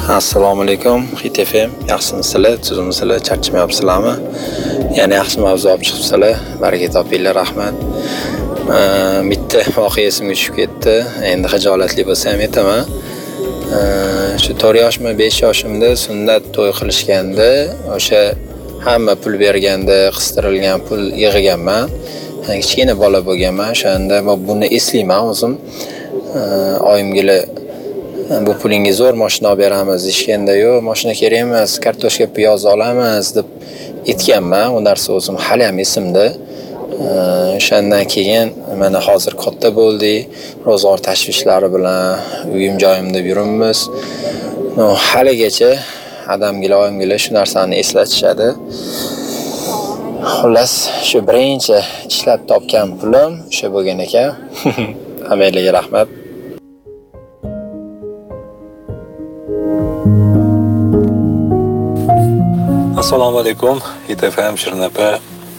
Assalomu alaykum, Hit FM. Yaxshimisizlar? Tuzimsizlar? Charchamayapsizlarmi? Yana yaxshi mavzu olib chiqibsizlar. Baraka topinglar, rahmat. Bitta voqea esimga tushib ketdi. Endi xijolatli bo'lsa ham aytaman. Shu 4 yoshmi, 5 yoshimda sunnat to'y qilishganda, o'sha hamma pul berganda, qistirilgan pul yig'ganman. Kichkina bola bo'lganman. O'shanda buni eslayman o'zim. Oyimga bu pulingga zo'r mashina olib beramiz deshganda, yo'q, mashina kerak emas, kartoshka piyoz olamiz deb aytganman. U narsa o'zim hali ham esimda. O'shandan keyin mana hozir katta bo'ldik, ro'zg'or tashvishlari bilan uyim joyimda yuribmiz. Haligacha adamgilar, oyimgilar shu narsani eslatishadi. Xullas, shu birinchi ishlab topgan pulim o'sha bo'lgan ekan. Hammaga rahmat. Assalomu alaykum, Hit FM Shirin opa.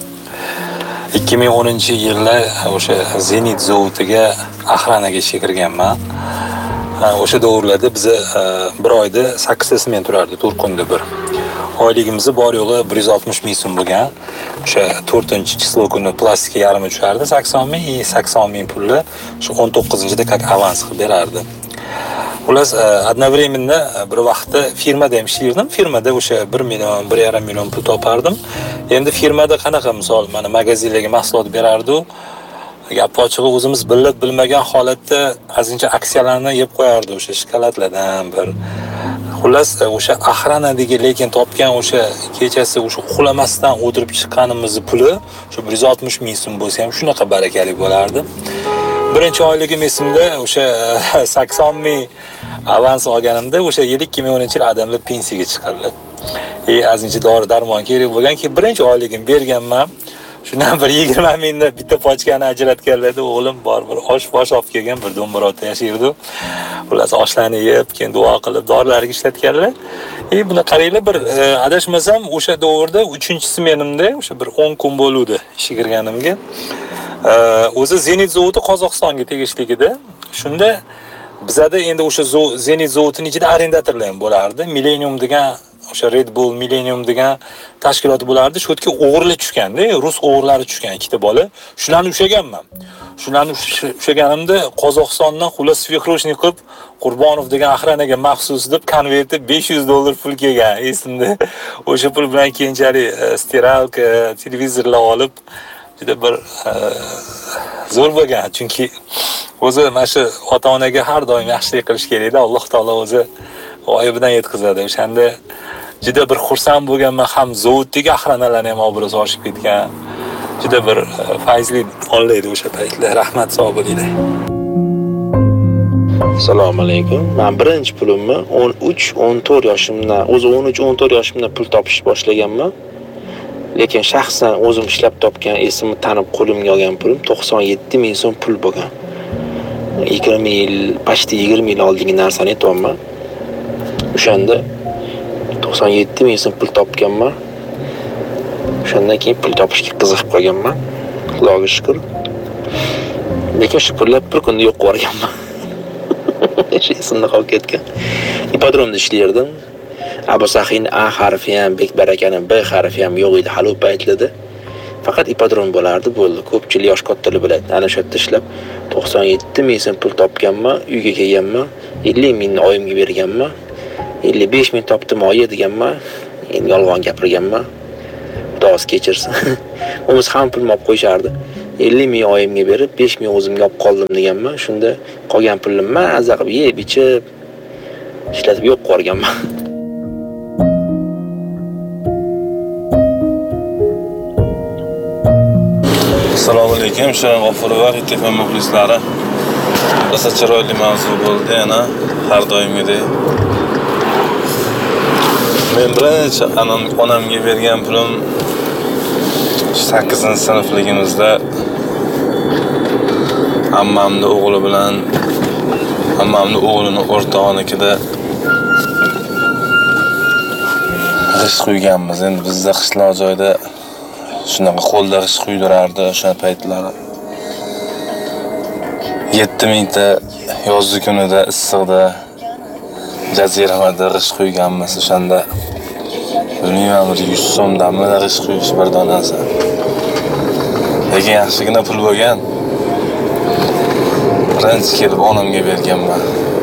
2010-yilda o'sha Zenit zavodiga Axranaga ishga kirganman. O'sha davrlarda biz bir oyda 8 ta smen turardi, To'rqinda bir. Oyligimiz bor yo'g'i 160 ming so'm bo'lgan. O'sha 4-chislo kuni plastikka yarmi tushardi, 80 ming, 80 ming pulni shu 19-da как avans qilib berardi. Xullas, одновременно bir vaqtda firmada ham ishlardim. Firmada o'sha 1 million, 1,5 million pul topardim. Endi firmada qanaqa, misol, mana magazinlarga mahsulot berardi-ku. Gap ochig'i o'zimiz bilmagan holatda azincha aksiyalarni yeb qo'yardi o'sha shokoladlardan bir. Xullas, o'sha Axranadagi lekin topgan o'sha kechasi o'sha uxlamasdan o'tirib chiqqanimiz puli shu 160 ming so'm bo'lsa ham shunaqa barakali bo'lardi. Birinchi oyligim esimda, o'sha 80 ming avans olganimda o'sha 2010-yil adamlar pensiyaga chiqardi. Azincha dori-darmon kerak bo'lganki, birinchi oyligim berganman. Shundan bir 20 mingni bitta pochkani ajratganlarda o'g'lim bor bir osh olib kelgan, bir do'mbiroqda yashaydi. Xullas, oshlarni yeb, keyin duo qilib dorilarga ishlatganlar. Buni qaranglar, bir adashmasam o'sha davrda 3-smenimda o'sha bir 10 kun bo'ldi ishga kirganimga. O'zi Zenit zavodi Qozog'istonga tegishligida. Shunda bizada endi o'sha Zenit zavodining ichida arendatorlar ham bo'lardi. Millennium degan o'sha Red Bull Millennium degan tashkilot bo'lardi. Shu yerga o'g'irlar tushganda, rus o'g'irlari tushgan ikkita bola. Shularni ushlaganman. Shularni ushlaganimda Qozog'istondan xullas svekroshni qilib Qurbonov degan Axranaga maxsus deb konvertda $500 pul kelgan. Esimda. O'sha pul bilan keyinchalik stiralka, televizorlar olib juda bir zo'r bo'lgan. Chunki o'zi mana shu ota-onaga har doim yaxshilik qilish kerak-da. Alloh taolo o'zi g'oyibidan yetkazadi. O'shanda juda bir xursand bo'lganman, ham zavoddagi Axranalarni ham obro'si oshib ketgan. Juda bir fayzli onlaydi o'sha paytlar. Rahmat, sog' bo'linglar. Assalomu alaykum. Men birinchi pulimni 13-14 yoshimdan, o'zi 13-14 yoshimdan pul topish boshlaganman. Lekin shaxsan o'zim ishlab topgan, esimni tanib qo'limga olgan pulim 97 ming so'm pul bo'lgan. 20 yil, pashti 20 yil oldingi narsani aytayapman. O'shanda 97 ming so'm pul topganman. O'shandan keyin pul topishga qiziqib qolganman. Xudoga shukr. Lekin shukrlab bir kunda yo'q qilganman. Shu esimda qolib ketgan. Ipodromda ishlardim. Abu Sahin A harfi ham, Bekbarakaning B harfi ham yo'q edi hali u paytlarda. Faqat ipodrom bo'lardi, bo'ldi. Ko'pchilik yosh kattalar biladi. Ana shu yerda ishlab 97 ming so'm pul topganman, uyga kelganman, 50 mingni oyimga berganman. 55 ming topdim oyi deganman. Endi yolg'on gapirganman. Xudo o'zi kechirsin. O'miz ham pulni olib qo'yishardi. 50 ming oyimga berib, 5 ming o'zimga olib qoldim deganman. Shunda qolgan pulimni mazza qilib yeb, ichib ishlatib yo'q qo'yganman. Assalomu alaykum, Shirin G'ofurova, Hit FM muxlislari. Rosa chiroyli mavzu bo'ldi, yana har doimgidek. Men birinchi onamga bergan pulim 8-sinfligimizda ammamning o'g'li bilan ammamning o'g'lini o'rtog'inikida g'isht quyganmiz. Endi bizda qishloq joyda shunaqa qo'lda g'isht quydirardi o'sha paytlari. 7 mingta yozgi kunida issiqda jaziramada g'ish quyganmiz o'shanda. Bilmayman, bir 100 so'mdanmi g'ish quyish bir donasi. Lekin yaxshigina pul bo'lgan. Birinchi kelib onamga berganman.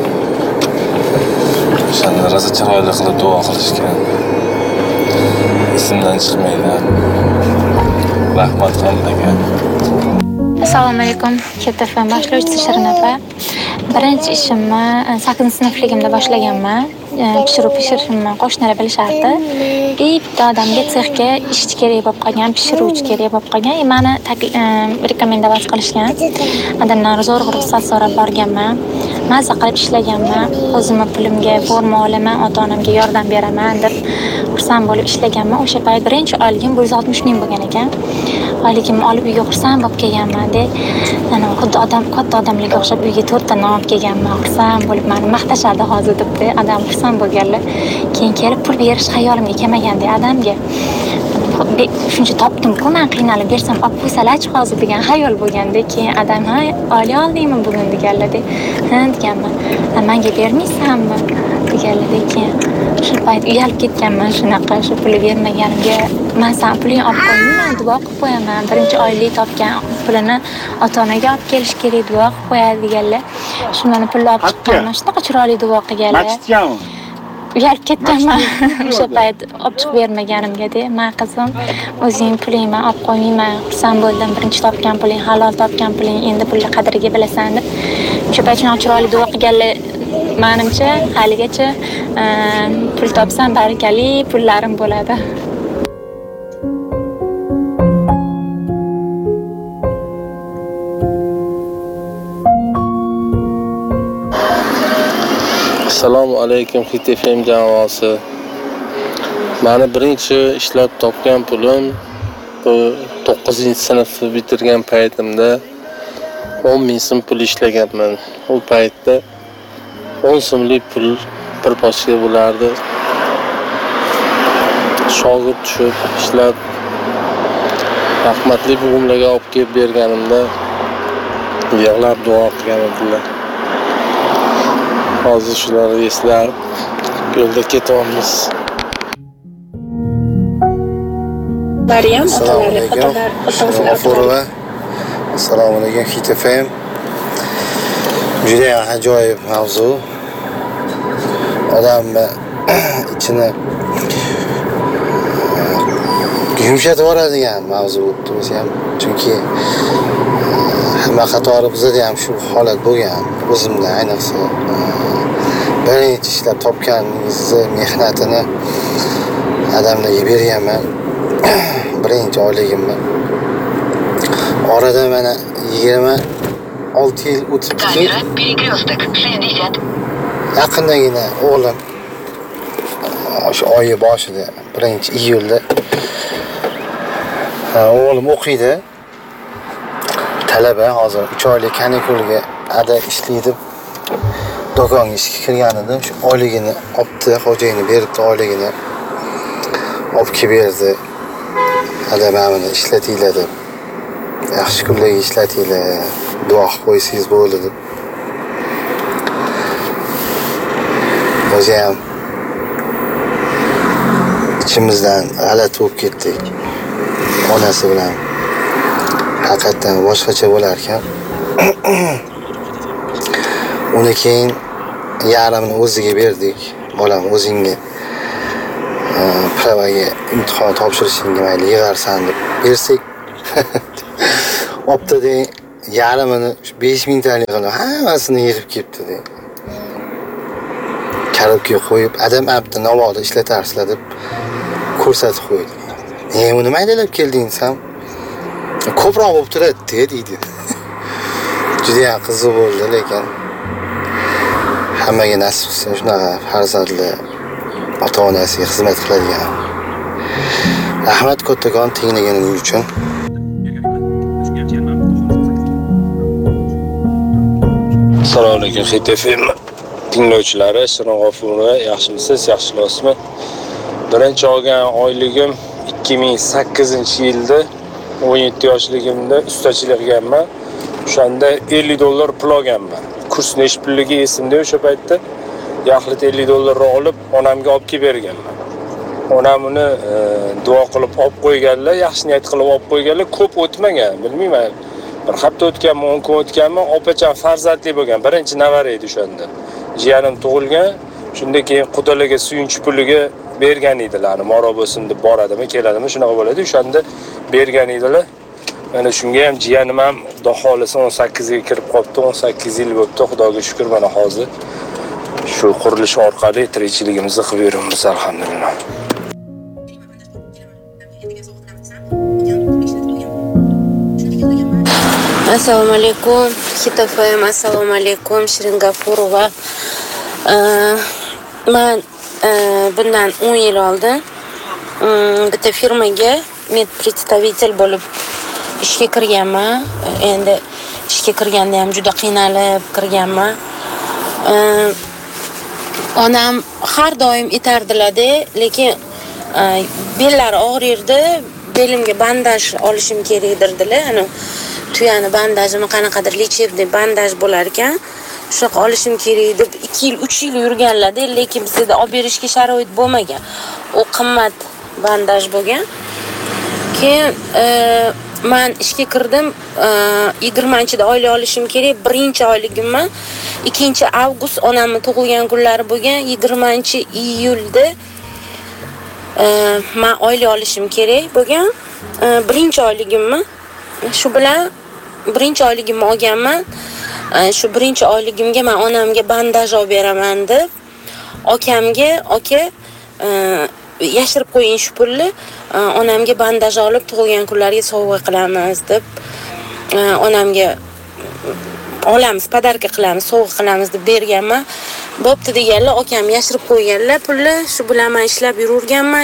O'shanda rosa chiroyli qilib duo qilishgan. Esimdan chiqmaydi. Rahmat hammaga. Assalomu alaykum. KTFM boshlovchisi Shirin opa. Birinchi ishimni 8-sinfligimda boshlaganman. Pishirishimni qo'shnilar bilishardi. Bitta odamga sexga ishchi kerak bo'lib qolgan, pishiruvchi kerak bo'lib qolgan. Meni rekomendatsiya qilishgan. Odamdan zo'rg'a ruxsat so'rab borganman. Mazza qilib ishlaganman. O'zimning pulimga forma olaman, ota-onamga yordam beraman deb xursand bo'lib ishlaganman. O'sha payt birinchi oyligim 160 ming bo'lgan ekan. Oyligimni olib uyga xursand bo'lib kelganman de. Ana xuddi katta odamlarga o'xshab uyga 4 ta non olib kelganman. Xursand bo'lib meni maqtashadi hozir debdi. Odam xursand bo'lganlar. Keyin kelib pul berish xayolimga kelmaganda odamga. Shuncha topdim-ku, men qiynalib bersam olib qo'ysalarchi hozir degan xayol bo'lganda, keyin odam ha oliy oldingmi bugun deganlarda, ha deganman. Menga bermaysanmi deganlarda, keyin shu payt uyalib ketganman shunaqa, shu pulni bermaganimga. Men san pulingni olib qo'ymayman, duo qilib qo'yaman. Birinchi oylik topgan pulini ota-onaga olib kelish kerak, duo qilib qo'yadi deganlar. Shundan pulni olib chiqqanman, shunaqa chiroyli duo qilganlar. Uyalib ketganman o'sha payt olib chiqib bermaganimga de. Men qizim, o'zing pulingni olib qo'ymayman, xursand bo'ldim. Birinchi topgan puling, halol topgan puling, endi pulni qadriga bilasan deb. O'sha payt shunaqa chiroyli duo qilganlar. Menimcha haligacha pul topsam barakali pullarim bo'ladi. Assalomu alaykum KTFM jamoasi. Meni birinchi ishlab topgan pulim bu 9-sinfni bitirgan paytimda 10 ming so'm pul ishlaganman. U paytda 10 so'mlik pul bir boshga bo'lardi. Shogird tushib ishlab rahmatli buvimlarga olib kelib berganimda yig'lab duo qilgan edilar. Hozir shularni eslab yo'lda ketyapmiz. Maryam G'ofurova. Assalomu alaykum KTFM. Juda ajoyib mavzu. Odamni ichini yumshatib yuboradigan mavzu bo'libdi o'zi ham. Chunki hamma qatori bizda ham shu holat bo'lgan. O'zimda ayniqsa birinchi ishlab topganingizni mehnatini odamlarga berganman. Birinchi oyligimni. Orada mana 26 yil o'tibdi. Yaqindagina o'g'lim o'sha oyi boshida 1-iyulda o'g'lim o'qiydi. Talaba, hozir 3 oylik kanikulga ada ishlaydi. Do'konga ishga kirgan edi. Shu oyligini olibdi, xo'jayini beribdi oyligini. Olib kelib berdi. Ada meni ishlatinglar deb. Yaxshi kunlarga ishlatinglar. Duo qilib qo'ysangiz bo'ldi deb. O'zi ham ichimizdan g'alati bo'lib ketdik. Onasi bilan haqiqatan boshqacha bo'lar ekan. Uni keyin yarmini o'ziga berdik. Bolam o'zingga pravaga imtihon topshirishingga mayli yig'arsan deb bersak. Opta de yarmini 5000 talik qilib hammasini yig'ib ketdi de. Karobga qo'yib, adam abdi navoda ishlatarsizlar deb ko'rsatib qo'ydi. Uni maydalab kelding desam, ko'proq bo'lib turadi deydi. Juda qiziq bo'ldi, lekin hammaga nasib qilsa shunaqa farzandli ota-onasiga xizmat qiladigan. Rahmat kattakon tinglaganingiz uchun. Assalomu alaykum KTFM tinglovchilari, Shirin G'ofurova, yaxshimisiz, yaxshilasizmi? Birinchi olgan oyligim 2008-yilda 17 yoshligimda ustachilik qilganman. O'shanda $50 pul olganman. Kurs nechi pulligi esimda o'sha paytda. yaxlit $50 olib onamga olib kelib berganman. Onam uni duo qilib olib qo'yganlar, yaxshi niyat qilib olib qo'yganlar, ko'p o'tmagan, bilmayman. Bir hafta o'tganmi, 10 kun o'tganmi, opacham farzandli bo'lgan, birinchi navar edi o'shanda. Jiyanim tug'ilgan, shunda keyin qudalarga suyunchi puliga bergan edilar. Moro bo'lsin deb boradimi, keladimi, shunaqa bo'ladi. O'shanda bergan edilar. Mana shunga ham jiyanim ham Xudo xolisa 18 ga kirib qopti, 18 yil bo'libdi, Xudoga shukr, mana hozir shu qurilish orqali tirikchiligimizni qilib yuribmiz, alhamdulillah. Assalomu alaykum, Hitofim, assalomu alaykum, Shirin G'afurova. Men bundan 10 yil oldin bitta firmaga medpredstavитель bo'lib ishga kirganman. Endi ishga kirganda ham juda qiynalib kirganman. Onam har doim aytardilar-da, lekin bellari og'rirdi, belimga bandaj olishim kerak derdilar. Ana tuyani bandajini qanaqadir lechebniy bandaj bo'lar ekan, shunaqa olishim kerak deb 2 yil, 3 yil yurganlar-da, lekin bizda olib berishga sharoit bo'lmagan. U qimmat bandaj bo'lgan. Keyin men ishga kirdim, 20-da oylik olishim kerak, 1-oyligimni 2-avgust onamning tug'ilgan kunlari bo'lgan, 20-iyulda men oylik olishim kerak bo'lgan, 1-oyligimni shu bilan 1-oyligimni olganman. Shu 1-oyligimga men onamga bandaj olib beraman deb akamga, aka yashirib qo'ying shu pulni, onamga bandaj olib tug'ilgan kunlariga sovg'a qilamiz deb onamga olamiz, podarka qilamiz, sovg'a qilamiz deb berganman. Bo'pti deganlar, akam yashirib qo'yganlar pulni. Shu bilan men ishlab yurganman.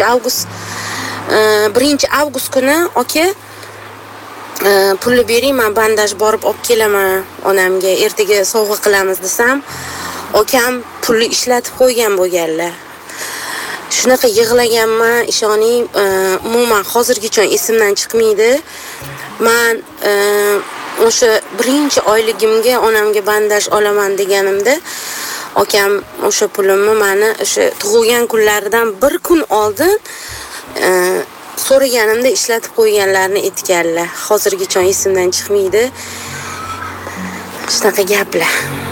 1-avgust kuni aka pulni bering, men bandaj borib olib kelaman onamga, ertaga sovg'a qilamiz desam, akam pulni ishlatib qo'ygan bo'lganlar. Shunaqa yig'laganman, ishoning, umuman hozirgacha esimdan chiqmaydi. Men o'sha 1-oyligimga onamga bandaj olaman deganimda, akam o'sha pulimni meni o'sha tug'ilgan kunlaridan 1 kun oldin so'raganimda ishlatib qo'yganlarni aytganlar. Hozirgacha esimdan chiqmaydi. Shunaqa gaplar.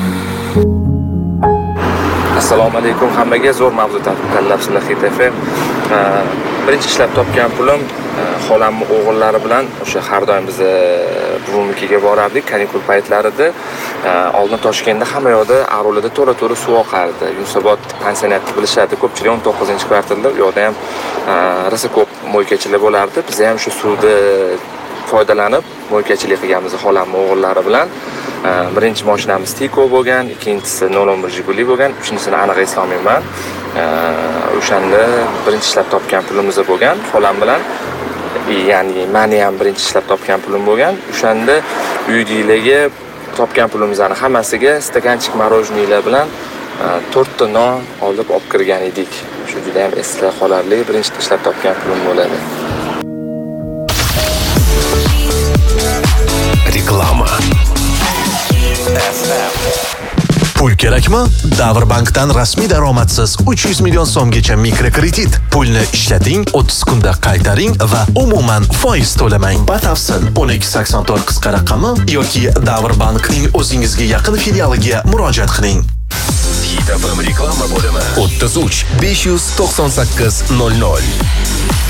Assalomu alaykum hammaga, zo'r mavzu tanlabsizlar Hitofim. Birinchi ishlab topgan pulim xolamning o'g'illari bilan o'sha har doim biz buvimnikiga borardik kanikul paytlarida. Oldin Toshkentda hamma yoqda Arulada to'la suv oqardi. Yunusobod pansionati bilishadi, ko'pchilik 19-kvartalda u yoqda ham rosa ko'p mo'ykachilar bo'lardi. Biz ham shu suvni foydalanib mo'ykachilik qilganmiz xolamning o'g'illari bilan. Birinchi mashinamiz Tiko bo'lgan, ikkinchisi 01 Jiguli bo'lgan, uchinchisini aniq eslolmayman. O'shanda birinchi ishlab topgan pulimiz bo'lgan xolam bilan. Ya'ni meni ham birinchi ishlab topgan pulim bo'lgan. O'shanda uydagilarga topgan pulimizning hammasiga stakanchik morojnilar bilan 4 ta non olib kirgan edik. Shu juda ham esda qolarli birinchi ishlab topgan pulim bo'ladi. Reklama. Pul kerakmi? Davr Bankdan rasmiy daromadsiz 300 million so'mgacha mikrokredit. Pulni ishlating, 30 kunda qaytaring va umuman foiz to'lamang. Batafsil 1284 qisqa raqami yoki Davr Bankning o'zingizga yaqin filialiga murojaat qiling. Hitofim reklama bo'limi 33 598 00.